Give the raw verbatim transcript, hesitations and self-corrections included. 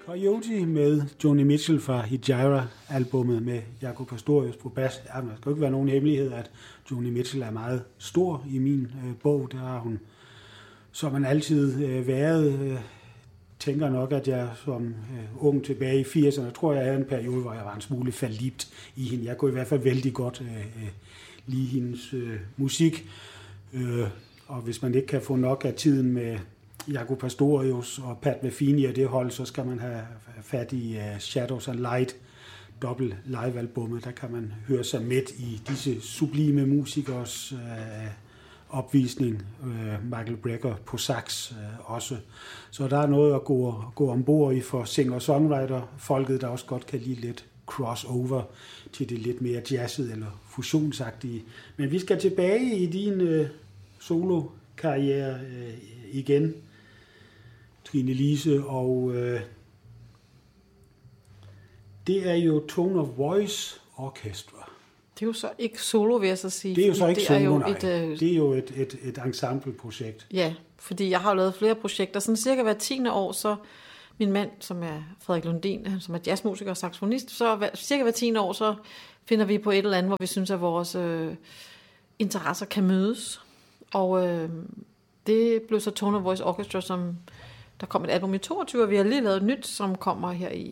Coyote med Joni Mitchell fra Hejira-albummet med Jaco Pastorius på bas. Ja, der skal jo ikke være nogen hemmelighed, at Joni Mitchell er meget stor i min øh, bog. Der har hun, som man altid øh, været, øh, tænker nok, at jeg som øh, ung tilbage i firserne, tror jeg havde en periode, hvor jeg var en smule fallipt i hende. Jeg kunne i hvert fald vældig godt øh, øh, lide hendes øh, musik. Øh, og hvis man ikke kan få nok af tiden med Jaco Pastorius og Pat Metheny og det hold, så skal man have fat i uh, Shadows and Light, dobbelt live-albummet. Der kan man høre sig midt i disse sublime musikers uh, opvisning. Uh, Michael Brecker på sax uh, også. Så der er noget at gå, gå ombord i for singer-songwriter-folket, der også godt kan lide lidt crossover til det lidt mere jazzet eller fusionsagtige. Men vi skal tilbage i din uh, solo-karriere uh, igen, Trine Lise, og øh, det er jo Tone of Voice Orchestra. Det er jo så ikke solo, vil jeg så sige. Det er jo så ikke det solo, er jo nej. Et, øh... Det er jo et, et, et ensembleprojekt. Ja, fordi jeg har jo lavet flere projekter. Sådan cirka hver tiende år, så min mand, som er Frederik Lundin, som er jazzmusiker og saxofonist, så hver, cirka hver tiende år, så finder vi på et eller andet, hvor vi synes, at vores øh, interesser kan mødes. Og øh, det blev så Tone of Voice Orchestra, som der kom et album i toogtyve, og vi har lige lavet et nyt, som kommer her i